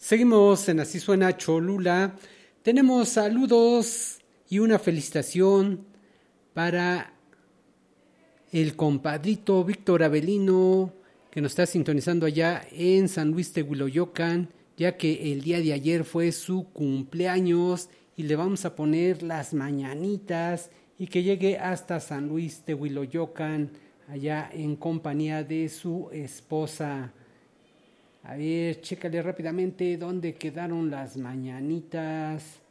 Seguimos en Así Suena Cholula. Tenemos saludos y una felicitación para el compadrito Víctor Avelino, que nos está sintonizando allá en San Luis Tehuiloyocan, ya que el día de ayer fue su cumpleaños y le vamos a poner las mañanitas y que llegue hasta San Luis Tehuiloyocan, allá en compañía de su esposa. A ver, chécale rápidamente dónde quedaron las mañanitas.